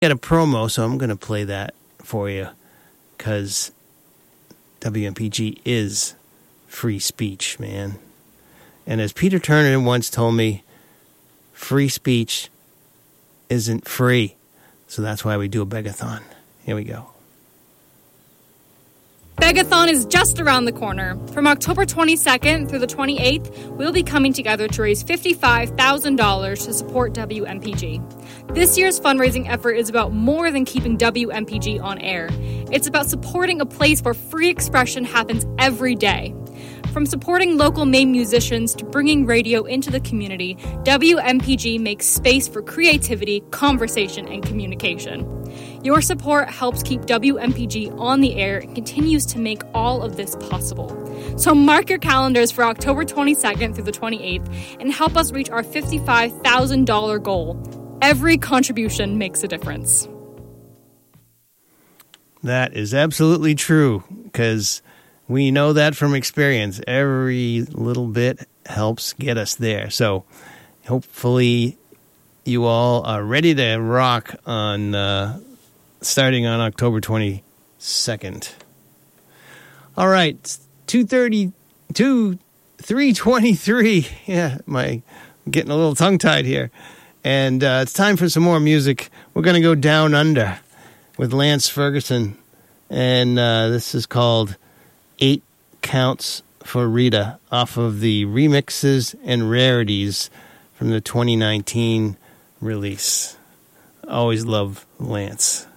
Got a promo, so I'm going to play that for you because WMPG is free speech, man. And as Peter Turner once told me, free speech isn't free. So that's why we do a begathon. Here we go. Begathon is just around the corner. From October 22nd through the 28th, we'll be coming together to raise $55,000 to support WMPG. This year's fundraising effort is about more than keeping WMPG on air. It's about supporting a place where free expression happens every day. From supporting local Maine musicians to bringing radio into the community, WMPG makes space for creativity, conversation, and communication. Your support helps keep WMPG on the air and continues to make all of this possible. So mark your calendars for October 22nd through the 28th and help us reach our $55,000 goal. Every contribution makes a difference. That is absolutely true, because we know that from experience. Every little bit helps get us there. So hopefully you all are ready to rock on starting on October 22nd. All right, 3:23. Yeah, I'm getting a little tongue-tied here. And it's time for some more music. We're going to go down under with Lance Ferguson. And this is called 8 Counts for Rita off of the Remixes and Rarities from the 2019 release. Always love Lance.